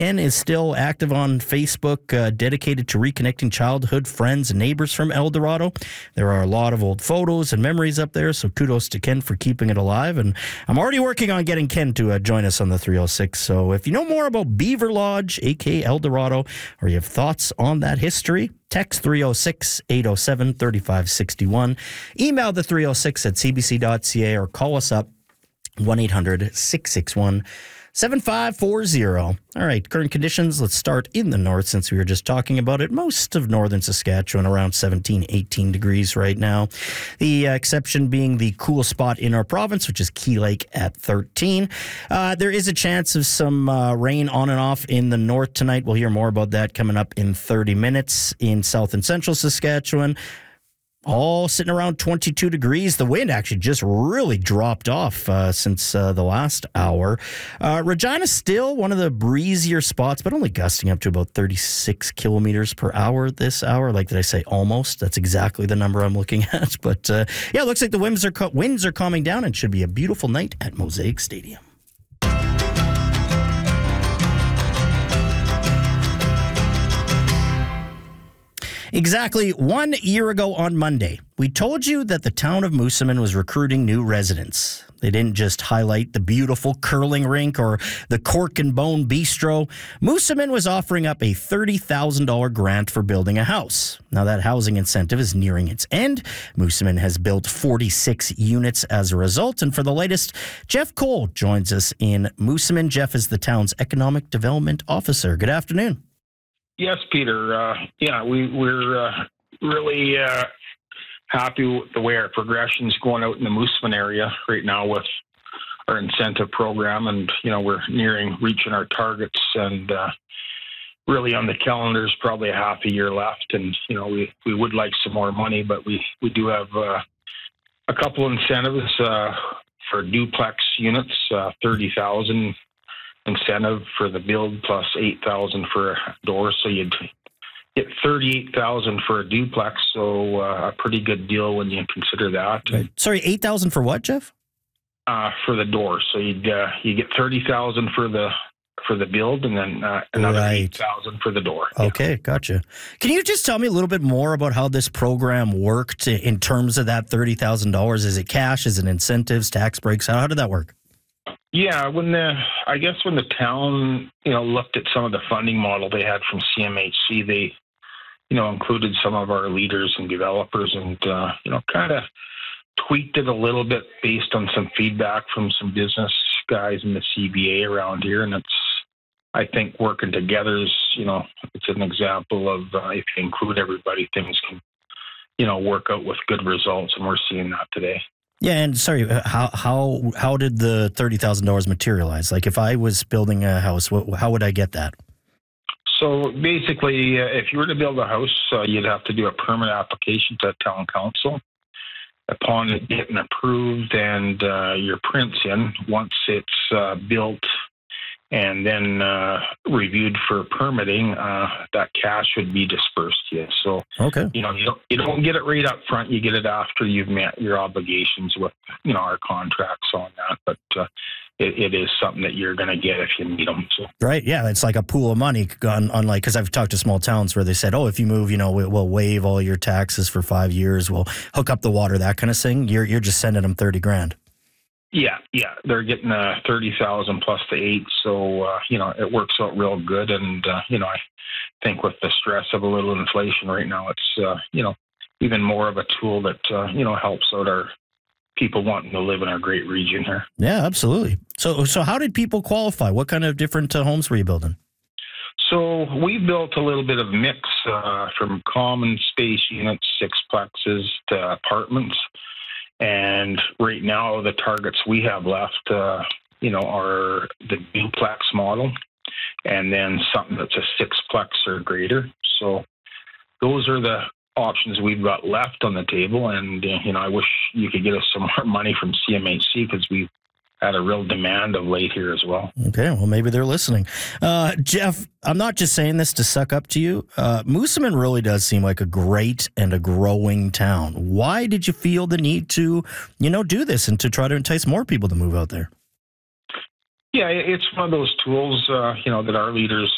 Ken is still active on Facebook, dedicated to reconnecting childhood friends and neighbors from El Dorado. There are a lot of old photos and memories up there, so kudos to Ken for keeping it alive. And I'm already working on getting Ken to join us on the 306. So if you know more about Beaver Lodge, a.k.a. El Dorado, or you have thoughts on that history, text 306-807-3561. Email the 306 at cbc.ca or call us up 1-800-661-7540. All right, current conditions. Let's start in the north since we were just talking about it. Most of northern Saskatchewan around 17, 18 degrees right now. The exception being the cool spot in our province, which is Key Lake at 13. There is a chance of some rain on and off in the north tonight. We'll hear more about that coming up in 30 minutes. In south and central Saskatchewan, all sitting around 22 degrees. The wind actually just really dropped off since the last hour. Regina still one of the breezier spots, but only gusting up to about 36 kilometers per hour this hour. Like, did I say almost? That's exactly the number I'm looking at. But yeah, it looks like the winds are calming down and should be a beautiful night at Mosaic Stadium. Exactly 1 year ago on Monday, we told you that the town of Moosomin was recruiting new residents. They didn't just highlight the beautiful curling rink or the Cork and Bone Bistro. Moosomin was offering up a $30,000 grant for building a house. Now, that housing incentive is nearing its end. Moosomin has built 46 units as a result. And for the latest, Jeff Cole joins us in Moosomin. Jeff is the town's economic development officer. Good afternoon. Yes, Peter. We're really happy with the way our progression is going out in the Moosomin area right now with our incentive program, and we're reaching our targets, and really on the calendar is probably a half a year left, and we would like some more money, but we do have a couple incentives for duplex units, $30,000. Incentive for the build plus $8,000 for a door, so you'd get $38,000 for a duplex. So a pretty good deal when you consider that. Right. Sorry, $8,000 for what, Jeff? For the door. So you get $30,000 for the build, and then another $8,000 for the door. Okay, gotcha. Can you just tell me a little bit more about how this program worked in terms of that $30,000? Is it cash? Is it incentives, tax breaks? How did that work? Yeah, when the town, looked at some of the funding model they had from CMHC, they, included some of our leaders and developers, and kind of tweaked it a little bit based on some feedback from some business guys in the CBA around here, and I think working together is, it's an example of if you include everybody, things can, work out with good results, and we're seeing that today. Yeah, and sorry, how did the $30,000 materialize? Like, if I was building a house, how would I get that? So basically, if you were to build a house, you'd have to do a permit application to town council. Upon it getting approved and your prints in, once it's built and then reviewed for permitting, that cash would be dispersed to you. So, okay. You don't get it right up front. You get it after you've met your obligations with, our contracts on that. But it is something that you're going to get if you meet them. So. Right. Yeah. It's like a pool of money, unlike, because I've talked to small towns where they said, oh, if you move, we'll waive all your taxes for 5 years. We'll hook up the water, that kind of thing. You're just sending them $30,000. Yeah, they're getting $30,000 plus the $8,000, so it works out real good. And I think with the stress of a little inflation right now, it's even more of a tool that helps out our people wanting to live in our great region here. Yeah, absolutely. So how did people qualify? What kind of different homes were you building? So we built a little bit of mix from common space units, sixplexes to apartments. And right now, the targets we have left, are the duplex model, and then something that's a sixplex or greater. So those are the options we've got left on the table. And, I wish you could get us some more money from CMHC, because we've had a real demand of late here as well. Okay, well, maybe they're listening. Jeff, I'm not just saying this to suck up to you. Moosomin really does seem like a great and a growing town. Why did you feel the need to, do this and to try to entice more people to move out there? Yeah, it's one of those tools, that our leaders